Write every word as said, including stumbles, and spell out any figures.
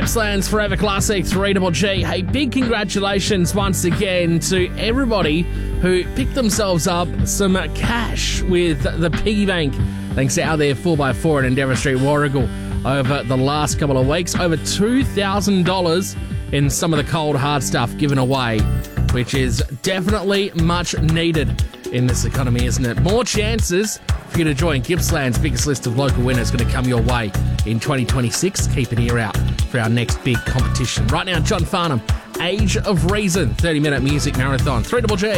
Gippsland's Forever Classic three G G. Hey, big congratulations once again to everybody who picked themselves up some cash with the piggy bank. Thanks to our there four by four at Endeavour Street, Warragul, over the last couple of weeks. Over two thousand dollars in some of the cold hard stuff given away, which is definitely much needed in this economy, isn't it? More chances for you to join Gippsland's biggest list of local winners going to come your way in twenty twenty-six. Keep an ear out for our next big competition. Right now, John Farnham, Age of Reason, thirty minute music marathon, three G G.